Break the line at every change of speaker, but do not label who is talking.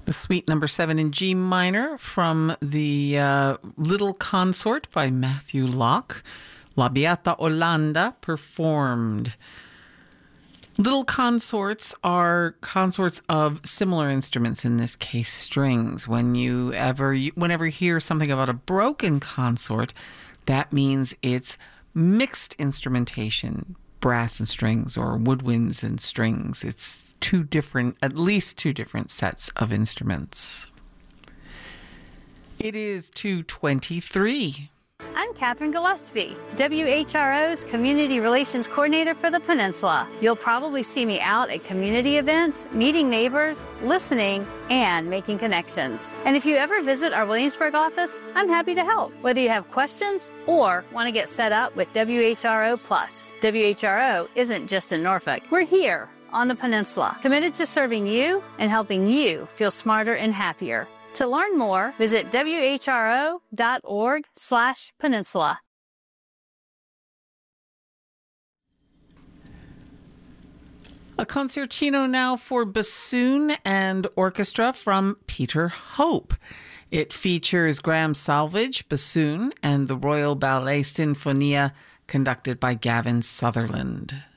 The Suite Number 7 in G minor from the Little Consort by Matthew Locke. La Beata Olanda performed. Little consorts are consorts of similar instruments, in this case strings. Whenever you hear something about a broken consort, that means it's mixed instrumentation, brass and strings or woodwinds and strings. It's at least two different sets of instruments. It is 2:23.
I'm Catherine Gillespie, WHRO's Community Relations Coordinator for the Peninsula. You'll probably see me out at community events, meeting neighbors, listening, and making connections. And if you ever visit our Williamsburg office, I'm happy to help, whether you have questions or want to get set up with WHRO Plus. WHRO isn't just in Norfolk. We're here on the Peninsula, committed to serving you and helping you feel smarter and happier. To learn more, visit whro.org/peninsula.
A concertino now for bassoon and orchestra from Peter Hope. It features Graham Salvage, bassoon, and the Royal Ballet Sinfonia, conducted by Gavin Sutherland.